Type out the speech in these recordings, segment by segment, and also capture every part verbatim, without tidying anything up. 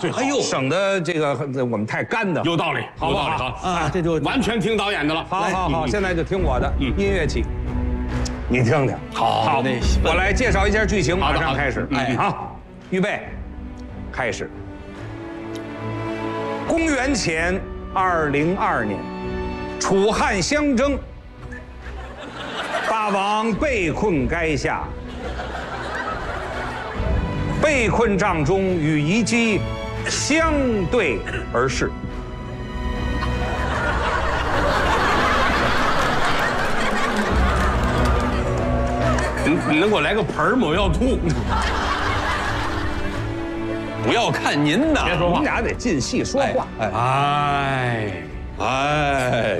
最好。 哎呦， 省得这个我们太干的。 有道理， 好不好？ 有道理，好啊，这就完全听导演的了。 好好好， 嗯现在就听我的音乐起，你听听。 好好，我来介绍一下剧情，马好的好的上开始。 嗯哎，好，预备，开始。公元前二零二年，楚汉相争，大王被困垓下，被困帐中与虞姬相对而视。 你你能给我来个盆儿吗？我要吐。 不要看您的， 别说话我们。俩得尽细说话。 哎哎哎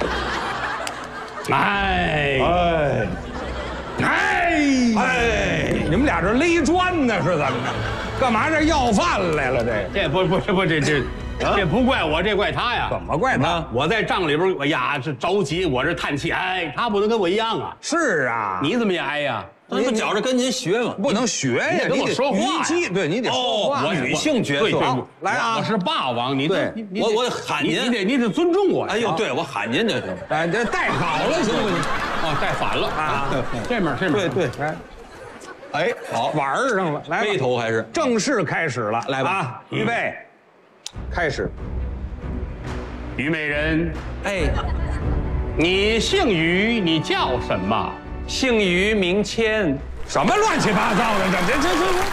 哎哎哎哎，你们俩这勒砖呢是怎么着？干嘛这要饭来了？这这不不不这这这不怪我，这怪他呀。 怎么怪他？ 我在帐里边，哎呀，这着急，我这叹气，哎，他不能跟我一样啊。 是啊， 你怎么也挨呀？ 那不觉着跟您学吗？ 不能学呀， 你得跟我说话呀虞姬，对你得说话。 哦我女性角色对对好来啊我是霸王，你对你你我我喊你您你得你得尊重我呀。 哎呦，对我喊您就行。 哎，这带好了行不行？ 哦，带反了啊， 这面这面对对， 哎， 哎，好， 玩儿上了，来吧背头还是正式开始了， 来吧啊，预备，开始。 虞美人， 哎， 你姓虞，你叫什么？ 姓于名谦， 什么乱七八糟的？这这这这这！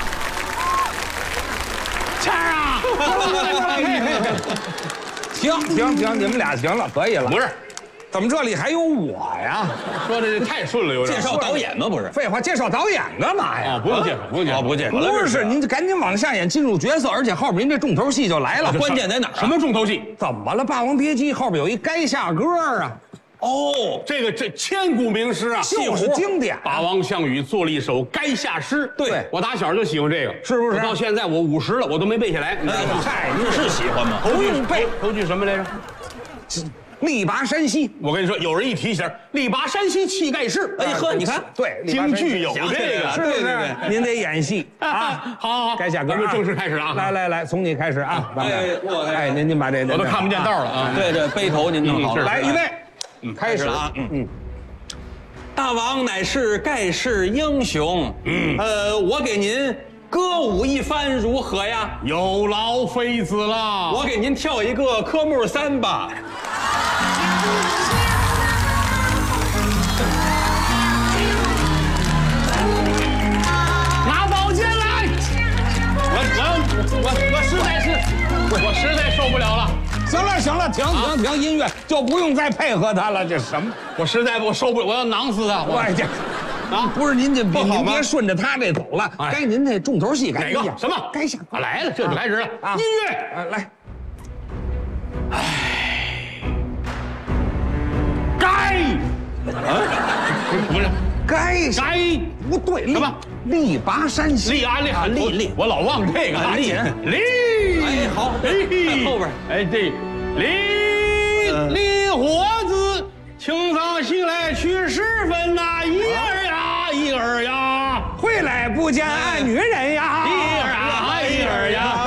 谦儿啊！ 行行行，你们俩行了，可以了。 不是， 怎么这里还有我呀？ 说的这太顺了，有点介绍导演吗？不是？ 废话，介绍导演干嘛呀？ 啊，不用介绍，不用介绍， 哦不介绍不是，您就赶紧往下演，进入角色，而且后边您这重头戏就来了。 关键在哪儿啊什么重头戏？ 怎么了？《霸王别姬》后边有一垓下歌啊， 哦， 这个这千古名诗啊， 就是经典。 霸王项羽做了一首《垓下诗》， 对我打小就喜欢这个， 是不是我到现在我五十了，我都没背下来。你知道吗嗨，您是喜欢吗？ 不用背， 头句什么来着？ 力拔山兮。 我跟你说，有人一提醒，力拔山兮气盖世。 哎呵，你看， 对，力拔山兮京剧有这个， 是不是对对？ 您得演戏啊！ 好好好， 该下歌啊， 咱们正式开始啊！ 来来来，从你开始啊！ 哎我哎，您您把这我都看不见道了啊！ 对这背头您弄好了。 嗯是来，预备， 嗯开始了啊！ 嗯嗯， 大王乃是盖世英雄，嗯，呃，我给您歌舞一番如何呀？ 有劳妃子了。 我给您跳一个科目三吧。 拿宝剑来！我我我我实在是，我实在受不了了。 行了行了，停停停，音乐就不用再配合他了。这什么？ 我实在我受不了，我要囊死他！我我这啊， 不是您这不好吗您别顺着他这走了， 哎该您这重头戏该演哪个什么？ 该下啊来了，这就开始了。 啊音乐， 啊来， 该啊，不是该下该不对， 什么力拔山兮？ 力啊力啊力力我老忘这个啊力力。 哎好力后边哎对，力力火子，清早醒来去十分呐，一儿呀一儿呀， 回来不见俺女人呀！ 一儿啊一儿呀。